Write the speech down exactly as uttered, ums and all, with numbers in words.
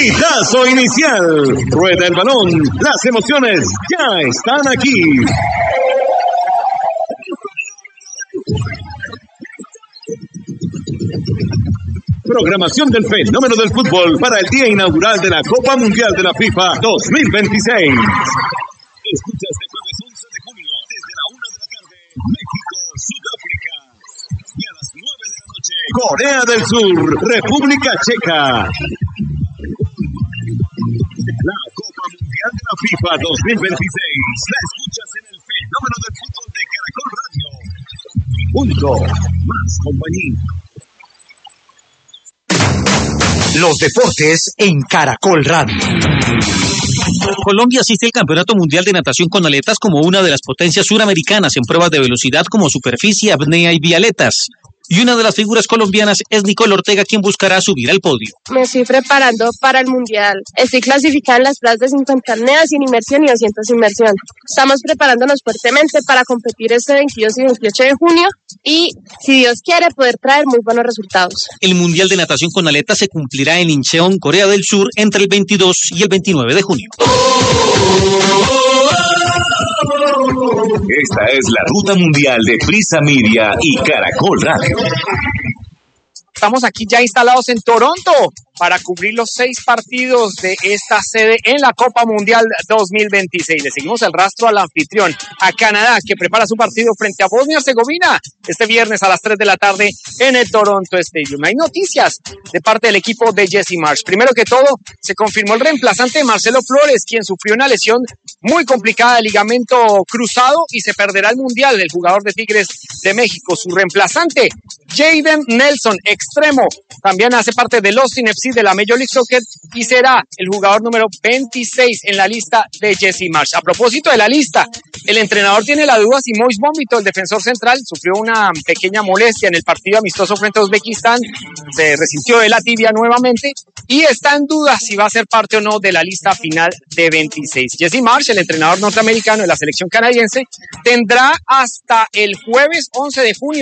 Pitazo inicial. Rueda el balón. Las emociones ya están aquí. Programación del fenómeno del fútbol para el día inaugural de la Copa Mundial de la FIFA dos mil veintiséis. Escucha este jueves once de junio desde la una de la tarde, México, Sudáfrica. Y a las nueve de la noche, Corea del Sur, República Checa. La Copa Mundial de la FIFA dos mil veintiséis la escuchas en el fenómeno del fútbol de Caracol Radio. Junto, más compañía. Los deportes en Caracol Radio. Colombia asiste al Campeonato Mundial de Natación con Aletas como una de las potencias suramericanas en pruebas de velocidad como superficie, apnea y vialetas. Y una de las figuras colombianas es Nicole Ortega, quien buscará subir al podio. Me estoy preparando para el Mundial. Estoy clasificada en las pruebas de cincuenta apneas, sin inmersión y doscientos inmersión. Estamos preparándonos fuertemente para competir este veintidós y veintiocho de junio y, si Dios quiere, poder traer muy buenos resultados. El Mundial de Natación con Aletas se cumplirá en Incheon, Corea del Sur, entre el veintidós y el veintinueve de junio. Esta es la ruta mundial de Prisa Media y Caracol Radio. Estamos aquí ya instalados en Toronto para cubrir los seis partidos de esta sede en la Copa Mundial dos mil veintiséis. Le seguimos el rastro al anfitrión, a Canadá, que prepara su partido frente a Bosnia-Herzegovina este viernes a las tres de la tarde en el Toronto Stadium. Hay noticias de parte del equipo de Jesse Marsch. Primero que todo, se confirmó el reemplazante de Marcelo Flores, quien sufrió una lesión muy complicada de ligamento cruzado y se perderá el Mundial. El jugador de Tigres de México, su reemplazante, Jaden Nelson, extremo, también hace parte del Austin F C de la Major League Soccer y será el jugador número veintiséis en la lista de Jesse Marsch. A propósito de la lista, el entrenador tiene la duda si Moise Vómito, el defensor central, sufrió una pequeña molestia en el partido amistoso frente a Uzbekistán, se resintió de la tibia nuevamente y está en duda si va a ser parte o no de la lista final de veintiséis. Jesse Marsch, el entrenador norteamericano de la selección canadiense, tendrá hasta el jueves once de junio